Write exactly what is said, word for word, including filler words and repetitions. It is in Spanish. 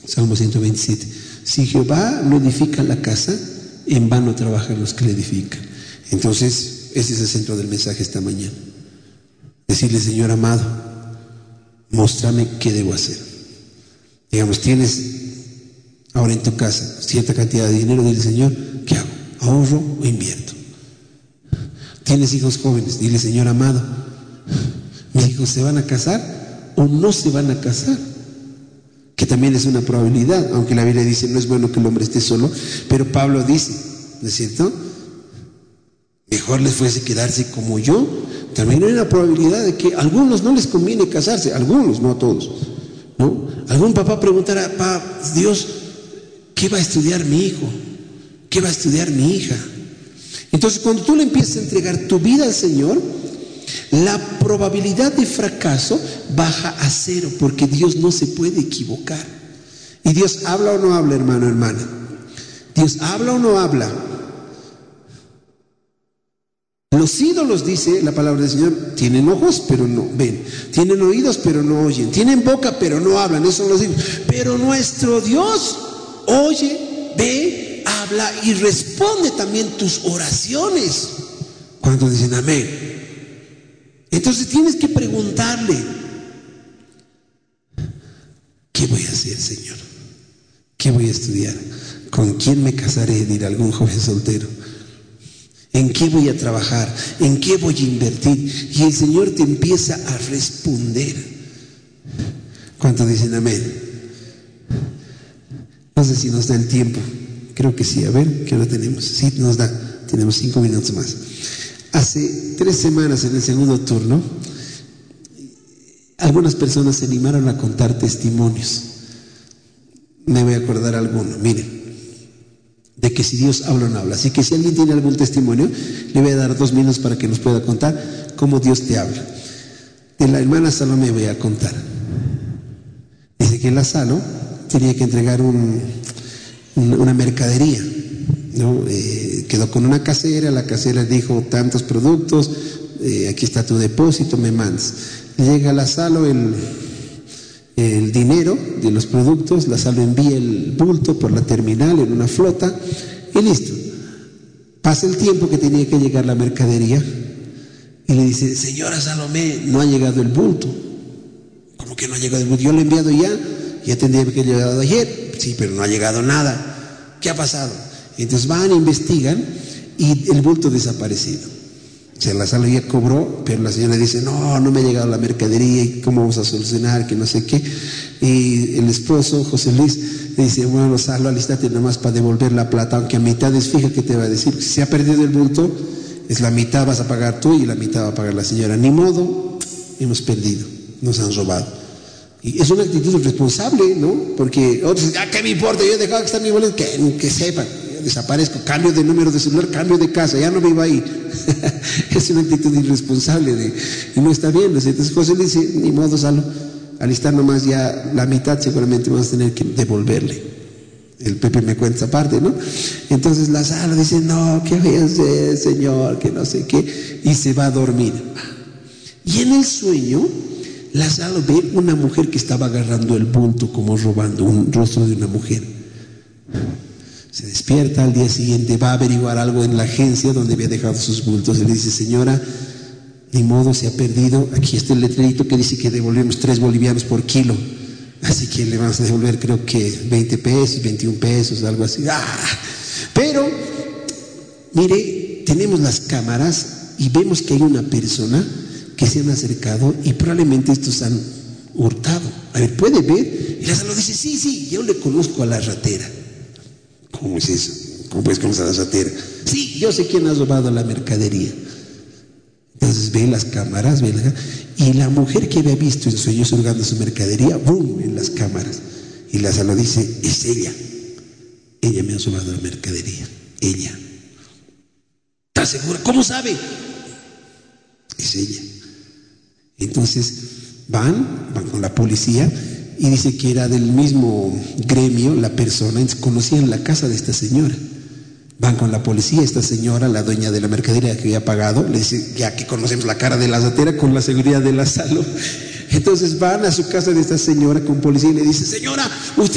Salmo ciento veintisiete. Si Jehová no edifica la casa, en vano trabajan los que la edifican. Entonces, ese es el centro del mensaje esta mañana. Decirle, Señor amado, muéstrame qué debo hacer. Digamos, tienes ahora en tu casa cierta cantidad de dinero, dile, Señor, ¿qué hago? ¿Ahorro o invierto? Tienes hijos jóvenes, dile, Señor amado, ¿mis hijos se van a casar o no se van a casar? Que también es una probabilidad, aunque la Biblia dice no es bueno que el hombre esté solo, pero Pablo dice, ¿no es cierto? Mejor les fuese quedarse como yo. También hay una probabilidad de que a algunos no les conviene casarse, algunos, no a todos, ¿no? Algún papá preguntará, papá, Dios, ¿qué va a estudiar mi hijo? ¿Qué va a estudiar mi hija? Entonces, cuando tú le empiezas a entregar tu vida al Señor, la probabilidad de fracaso baja a cero, porque Dios no se puede equivocar. ¿Y Dios habla o no habla, hermano, hermana? ¿Dios habla o no habla? Los ídolos, dice la palabra del Señor, tienen ojos pero no ven, tienen oídos pero no oyen, tienen boca pero no hablan, esos son los ídolos. Pero nuestro Dios oye, ve, habla y responde también tus oraciones cuando dicen amén. Entonces tienes que preguntarle, ¿qué voy a hacer, Señor? ¿Qué voy a estudiar? ¿Con quién me casaré? Dirá algún joven soltero. ¿En qué voy a trabajar? ¿En qué voy a invertir? Y el Señor te empieza a responder. ¿Cuántos dicen amén? No sé si nos da el tiempo. Creo que sí. A ver, ¿qué hora tenemos? Sí, nos da. Tenemos cinco minutos más. Hace tres semanas, en el segundo turno, algunas personas se animaron a contar testimonios. Me voy a acordar alguno. Miren, de que si Dios habla o no habla. Así que si alguien tiene algún testimonio, le voy a dar dos minutos para que nos pueda contar cómo Dios te habla. De la hermana Salomé voy a contar. Dice que la Salo tenía que entregar un, una mercadería, ¿no? Eh, quedó con una casera, la casera dijo tantos productos, eh, aquí está tu depósito, me mandas. Llega la Salo el, el dinero de los productos, la Salo envía el bulto por la terminal en una flota y listo. Pasa el tiempo que tenía que llegar la mercadería y le dice, señora Salomé, no ha llegado el bulto. ¿Cómo que no ha llegado el bulto? Yo lo he enviado ya, ya tendría que haber llegado ayer. Sí, pero no ha llegado nada. ¿Qué ha pasado? Entonces van, investigan y el bulto desaparecido. O sea, la Salo ya cobró, pero la señora dice, no, no me ha llegado la mercadería, ¿y cómo vamos a solucionar? Que no sé qué. Y el esposo, José Luis, le dice, bueno, Salo, alistate nomás para devolver la plata, aunque a mitad es fija, ¿qué te va a decir? Si se ha perdido el bulto, es la mitad vas a pagar tú y la mitad va a pagar la señora. Ni modo, hemos perdido, nos han robado. Y es una actitud responsable, ¿no? Porque otros dicen, ah, ¿qué me importa? Yo he dejado que está mi boleto, que, que sepan. Desaparezco, cambio de número de celular, cambio de casa, ya no vivo ahí. Es una actitud irresponsable de, y no está bien. Entonces José le dice, ni modo, Salo, al estar nomás ya la mitad seguramente vamos a tener que devolverle. El Pepe me cuenta esa parte, ¿no? Entonces la Salo dice, no, ¿qué voy a hacer, señor? Que no sé qué, y se va a dormir. Y en el sueño, la Salo ve una mujer que estaba agarrando el bulto como robando, un rostro de una mujer. Se despierta al día siguiente, va a averiguar algo en la agencia donde había dejado sus bultos y le dice, señora, ni modo, se ha perdido, aquí está el letrerito que dice que devolvemos tres bolivianos por kilo, así que le vamos a devolver creo que veinte pesos, veintiún pesos, algo así. ¡Ah! Pero, mire, tenemos las cámaras y vemos que hay una persona que se han acercado y probablemente estos han hurtado. A ver, ¿puede ver? Y la Salo dice, sí, sí, yo le conozco a la ratera. ¿Cómo es eso? ¿Cómo puedes conocer a la ratera? Sí, yo sé quién ha robado la mercadería. Entonces ve las cámaras, ve las, y la mujer que había visto en sueños hurgando su mercadería, ¡boom!, en las cámaras. Y la Salo dice, es ella. Ella me ha robado la mercadería. Ella. ¿Estás segura? ¿Cómo sabe? Es ella. Entonces van, van con la policía y dice que era del mismo gremio la persona, conocían la casa de esta señora. Van con la policía, esta señora, la dueña de la mercadería que había pagado, le dice, ya que conocemos la cara de la ratera, con la seguridad de la Salo. Entonces van a su casa de esta señora con policía y le dice, señora, usted